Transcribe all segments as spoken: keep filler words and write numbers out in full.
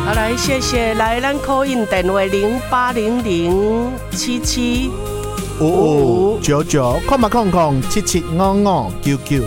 好，来谢谢，来咱 call in 电话零八零零七七五五九九，空嘛空空七七五五九九。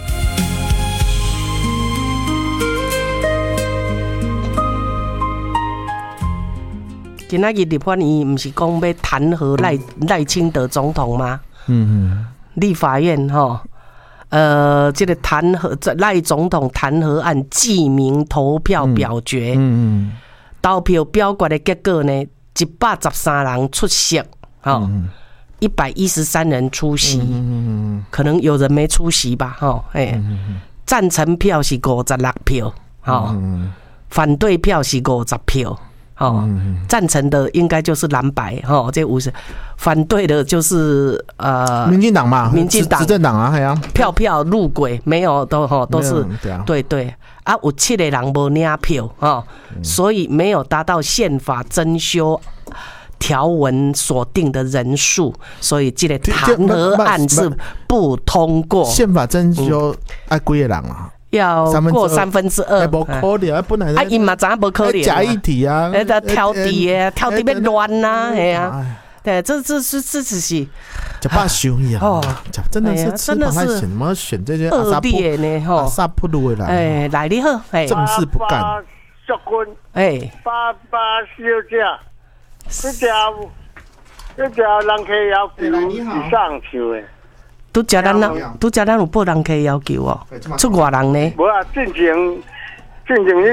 今仔日立法院不是讲要弹劾赖赖清德总统吗？ 嗯嗯， 立法院哈，呃，这个弹劾赖总统弹劾案记名投票表决，嗯嗯，投票表决的结果呢，一百十三人出席，哈，一百一十三人出席，嗯可能有人没出席吧，哈，哎，赞成票是五十六票，哈，反对票是五十票。哦，赞成的应该就是蓝白哦，这五十，反对的就是呃， 民进党嘛， 民进党执政党啊，系啊， 票票入轨没有都哈都是对啊， 对对啊，有七个人无领票哦，所以没有达到宪法增修条文所定的人数，所以这个弹劾案是不通过。 宪法增修爱几个人啊？ 要过三分之二， 不可能啊！本来啊，因嘛知影不可能， 假议题啊， 那个挑题的，挑题要乱呐，系啊，对，这这是这只是就怕凶呀！哦，真的是真的是怎么选这些恶劣呢？哈， 阿萨普鲁的啦， 哎，来你好，哎， 正事不干， 淑君， 哎， 爸爸小姐，这条这条人客要求是上球的。 拄则咱啦，拄则咱有报人客要求哦，出外人呢？ 无啊，进前进前。